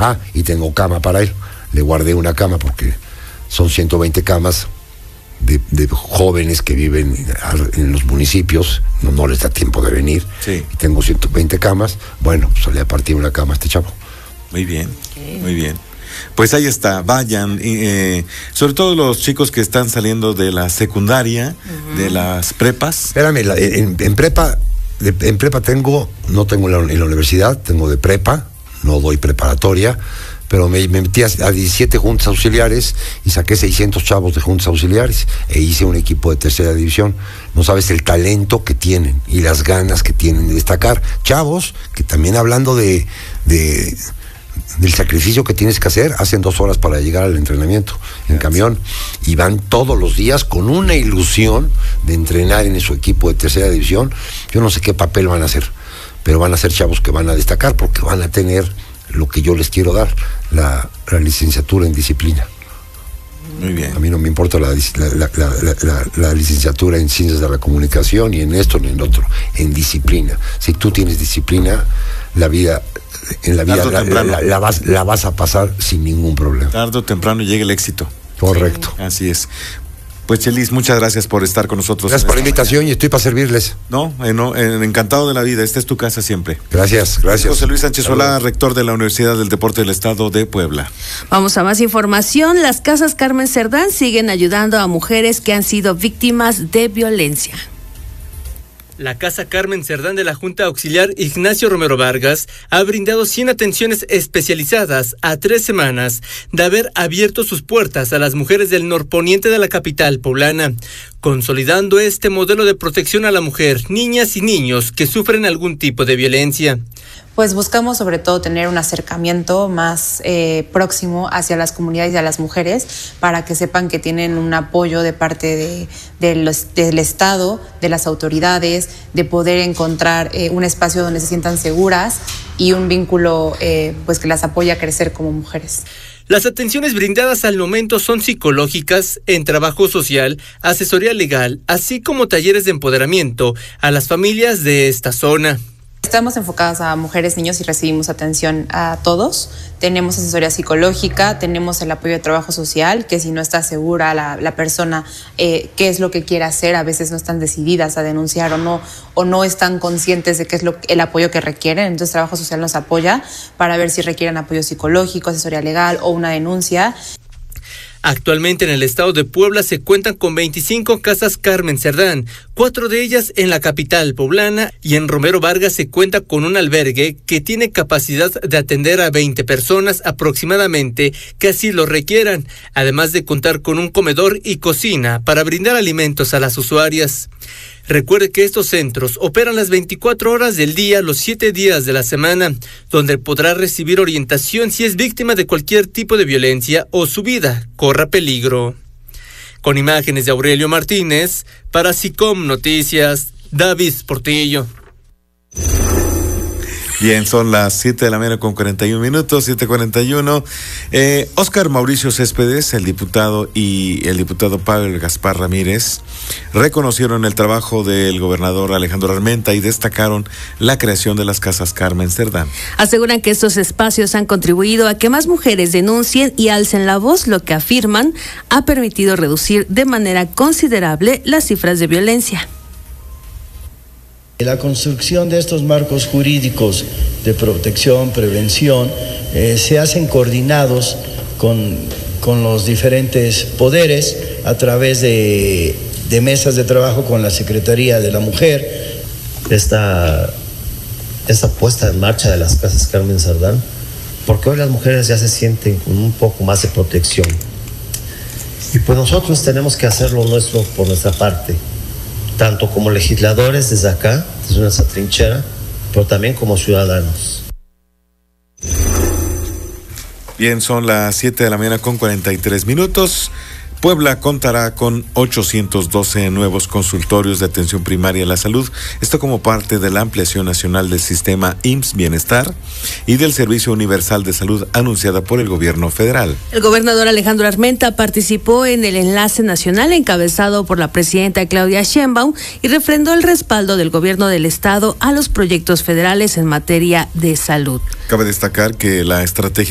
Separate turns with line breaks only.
Y tengo cama para él. Le guardé una cama porque son 120 camas de jóvenes que viven en los municipios, no les da tiempo de venir.
Sí.
Y tengo 120 camas. Bueno, pues le partí una cama a este chavo.
Muy bien, muy bien. Pues ahí está, vayan, sobre todo los chicos que están saliendo de la secundaria, de las prepas.
Espérame, en prepa no tengo en la universidad, tengo de prepa, no doy preparatoria, pero me metí a 17 juntas auxiliares y saqué 600 chavos de juntas auxiliares e hice un equipo de tercera división. No sabes el talento que tienen y las ganas que tienen de destacar. Chavos que también, hablando del sacrificio que tienes que hacer, hacen 2 horas para llegar al entrenamiento en camión y van todos los días con una ilusión de entrenar en su equipo de tercera división. Yo no sé qué papel van a hacer, pero van a ser chavos que van a destacar porque van a tener lo que yo les quiero dar, la licenciatura en disciplina.
Muy bien.
A mí no me importa la licenciatura en ciencias de la comunicación, ni en esto ni en otro, en disciplina. Si tú tienes disciplina, la vida la vas a pasar sin ningún problema.
Tarde o temprano llega el éxito.
Correcto.
Sí, así es. Pues Chelis, muchas gracias por estar con nosotros.
Gracias por la invitación y estoy para servirles.
Encantado de la vida. Esta es tu casa siempre.
Gracias.
José Luis Sánchez Solá, rector de la Universidad del Deporte del Estado de Puebla.
Vamos a más información. Las casas Carmen Cerdán siguen ayudando a mujeres que han sido víctimas de violencia.
La Casa Carmen Cerdán de la Junta Auxiliar Ignacio Romero Vargas ha brindado 100 atenciones especializadas a 3 semanas de haber abierto sus puertas a las mujeres del norponiente de la capital poblana, consolidando este modelo de protección a la mujer, niñas y niños que sufren algún tipo de violencia.
Pues buscamos sobre todo tener un acercamiento más próximo hacia las comunidades y a las mujeres para que sepan que tienen un apoyo de parte del Estado, de las autoridades, de poder encontrar un espacio donde se sientan seguras y un vínculo pues que las apoya a crecer como mujeres.
Las atenciones brindadas al momento son psicológicas, en trabajo social, asesoría legal, así como talleres de empoderamiento a las familias de esta zona.
Estamos enfocadas a mujeres, niños y recibimos atención a todos. Tenemos asesoría psicológica, tenemos el apoyo de trabajo social, que si no está segura la persona qué es lo que quiere hacer, a veces no están decididas a denunciar o no están conscientes de qué es el apoyo que requieren. Entonces trabajo social nos apoya para ver si requieren apoyo psicológico, asesoría legal o una denuncia.
Actualmente en el estado de Puebla se cuentan con 25 casas Carmen Cerdán, 4 de ellas en la capital poblana, y en Romero Vargas se cuenta con un albergue que tiene capacidad de atender a 20 personas aproximadamente que así lo requieran, además de contar con un comedor y cocina para brindar alimentos a las usuarias. Recuerde que estos centros operan las 24 horas del día, los 7 días de la semana, donde podrá recibir orientación si es víctima de cualquier tipo de violencia o su vida corra peligro. Con imágenes de Aurelio Martínez, para SICOM Noticias, David Portillo.
Bien, son las 7 de la mañana con 41 minutos, 7:41. Óscar Mauricio Céspedes, el diputado Pablo Gaspar Ramírez, reconocieron el trabajo del gobernador Alejandro Armenta y destacaron la creación de las casas Carmen Cerdán.
Aseguran que estos espacios han contribuido a que más mujeres denuncien y alcen la voz, lo que afirman ha permitido reducir de manera considerable las cifras de violencia.
La construcción de estos marcos jurídicos de protección, prevención, se hacen coordinados con los diferentes poderes a través de mesas de trabajo con la Secretaría de la Mujer. Esta puesta en marcha de las casas Carmen Cerdán, porque hoy las mujeres ya se sienten con un poco más de protección. Y pues nosotros tenemos que hacer lo nuestro por nuestra parte, tanto como legisladores desde acá, desde nuestra trinchera, pero también como ciudadanos.
Bien, son las 7 de la mañana con 43 minutos. Puebla contará con 812 nuevos consultorios de atención primaria a la salud, esto como parte de la ampliación nacional del sistema IMSS Bienestar y del Servicio Universal de Salud anunciada por el gobierno federal.
El gobernador Alejandro Armenta participó en el enlace nacional encabezado por la presidenta Claudia Sheinbaum y refrendó el respaldo del gobierno del estado a los proyectos federales en materia de salud.
Cabe destacar que la estrategia